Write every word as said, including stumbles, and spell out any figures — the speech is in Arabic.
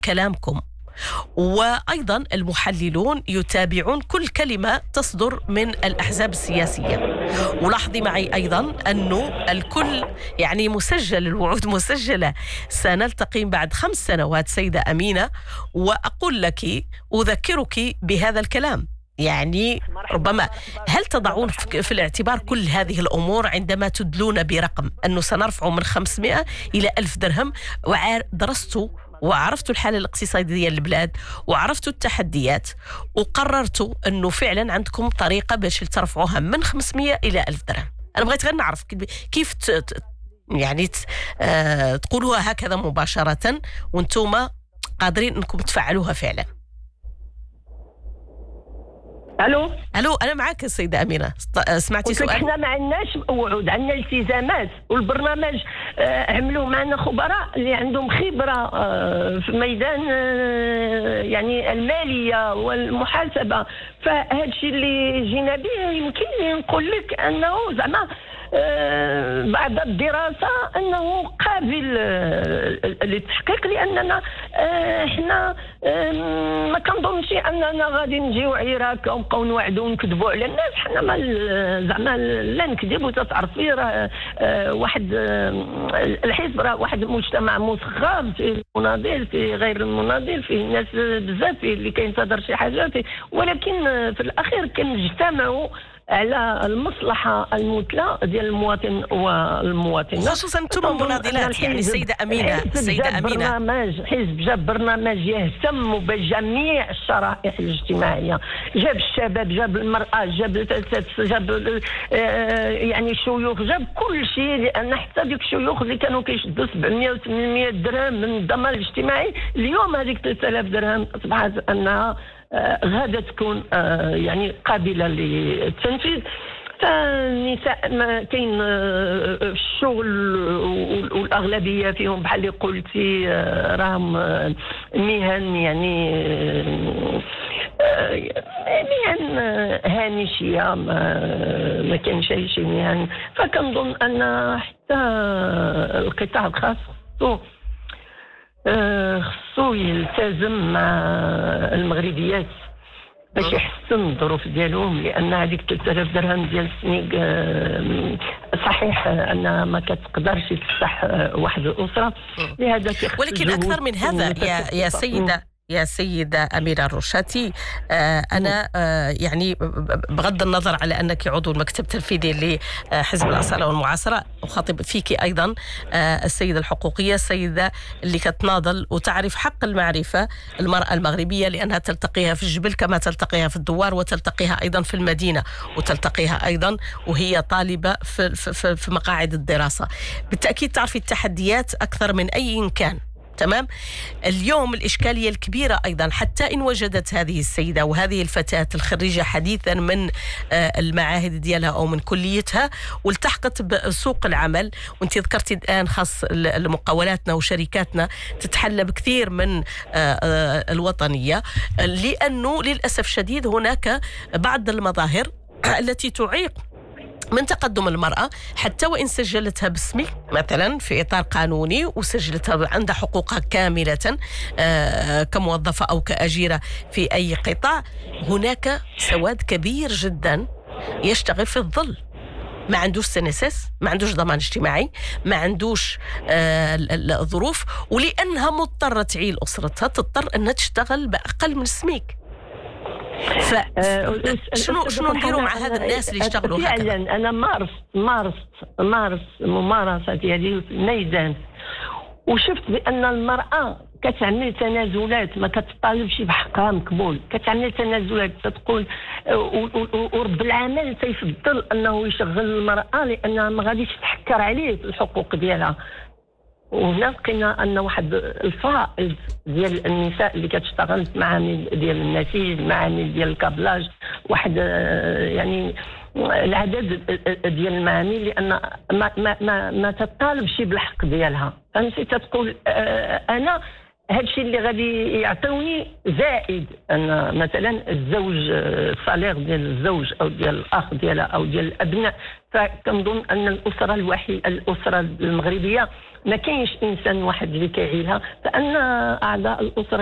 كلامكم، وأيضا المحللون يتابعون كل كلمة تصدر من الأحزاب السياسية. ولاحظي معي أيضا أنه الكل يعني مسجل، الوعود مسجلة. سنلتقي بعد خمس سنوات سيدة أمينة، وأقول لك أذكرك بهذا الكلام. يعني ربما هل تضعون في الاعتبار كل هذه الأمور عندما تدلون برقم أنه سنرفع من خمسمائة إلى ألف درهم؟ ودرستوا وعرفتوا الحالة الاقتصادية للبلاد وعرفتوا التحديات وقررتوا أنه فعلا عندكم طريقة باش ترفعوها من خمسمائة إلى ألف درهم. أنا بغيت غير نعرف كيف يعني تقولوها هكذا مباشرة وانتم قادرين أنكم تفعلوها فعلا. الو الو انا معك السيده امينه. سمعتي سؤال؟ احنا ما عندناش وعود، عندنا التزامات، والبرنامج آه عملوا معنا خبراء اللي عندهم خبره آه في ميدان آه يعني الماليه والمحاسبه. فهذا الشيء اللي جينا به يمكن نقول لك انه زعما آه بعد الدراسه انه قابل آه للتحقيق، لاننا آه احنا آه ما كنظنش اننا غادي نجيو عراك ونبقاو نوعدوا ونكذبوا على الناس. حنا ما زعما لا نكذب، وتتعرفي راه آه واحد آه الحزب راه واحد المجتمع مصغر، فيه المناضل فيه غير المناضل، فيه الناس بزاف، فيه اللي كينتظر شي حاجه، ولكن في الاخير كنجتمعوا على المصلحة المثلى ديال المواطن والمواطنة، خصوصا انتم المناضلات. يعني السيدة أمينة السيدة أمينة برنامج حزب جاب برنامج يهتم بجميع الشرائح الاجتماعية، جاب الشباب، جاب المرأة، جاب جاب آه يعني الشيوخ، جاب كل شيء، لأن حتى ديك الشيوخ اللي كانوا كيشدوا سبعمائة وثمانمائة درهم من الضمان الاجتماعي، اليوم هذيك ثلاثة آلاف درهم أصبحت أنها آه غادة تكون آه يعني قابلة للتنفيذ. فالنساء ما كاين آه الشغل والأغلبية فيهم بحال اللي قلتي آه راهم آه مهن يعني آه مهن هامشية، ما, ما كانش شي مهن. فكنظن أن حتى القطاع الخاص خصو يلتزم مع المغربيات باش يحسن الظروف ديالهم، لان هذيك ثلاثة آلاف درهم ديال السنيق صحيح انها ما كتقدرش تفتح واحد الاسره، لهذا ولكن اكثر من هذا يا يا سيده يا سيدة أميرة الرشاتي. آه أنا آه يعني بغض النظر على أنك عضو المكتب التنفيذي لحزب الأصالة والمعاصرة، أخاطب فيك أيضا آه السيدة الحقوقية، السيدة اللي كتناضل وتعرف حق المعرفة المرأة المغربية، لأنها تلتقيها في الجبل كما تلتقيها في الدوار، وتلتقيها أيضا في المدينة، وتلتقيها أيضا وهي طالبة في, في, في مقاعد الدراسة. بالتأكيد تعرفي التحديات أكثر من أي كان. تمام. اليوم الإشكالية الكبيرة أيضا، حتى إن وجدت هذه السيدة وهذه الفتاة الخريجة حديثا من المعاهد ديالها أو من كليتها والتحقت بسوق العمل، وانت ذكرتي الآن خاص المقاولاتنا وشركاتنا تتحلى بكثير من الوطنية، لأنه للأسف شديد هناك بعض المظاهر التي تعيق من تقدم المرأة، حتى وإن سجلتها باسمك مثلا في إطار قانوني وسجلتها عندها حقوقها كاملة كموظفة أو كأجيرة في أي قطاع، هناك سواد كبير جدا يشتغل في الظل، ما عندوش سنسس، ما عندوش ضمان اجتماعي، ما عندوش آه الظروف، ولأنها مضطرة تعيل أسرتها تضطر أنها تشتغل بأقل من السميك. ف... شنو شنو نديروا مع هذا الناس اللي يشتغلوا هكذا؟ فعلا انا مارست مارست مارست ممارسه ديالي في الميدان، وشفت بان المراه كتعمل تنازلات، ما كتطالبش بحقها مقبول، كتعمل تنازلات تتقول، ورب العمل تيفضل انه يشغل المراه لانها ما غاديش تحكر عليه في الحقوق ديالها. وهنا لقينا ان واحد الفائض ديال النساء اللي كتشتغل في معامل ديال النسيج، معامل ديال الكابلاج، واحد يعني العدد ديال المعامل، لان ما ما ما, ما تطالبش بالحق ديالها. فهمتي؟ تتقول انا هذا الشيء اللي غادي يعطوني زائد ان مثلا الزوج الصالير ديال الزوج او ديال الاخ ديالها او ديال الابناء. فكنظن ان الاسره الوحيده الاسره المغربيه ما كاينش انسان واحد اللي كيعيلها، فان اعضاء الاسره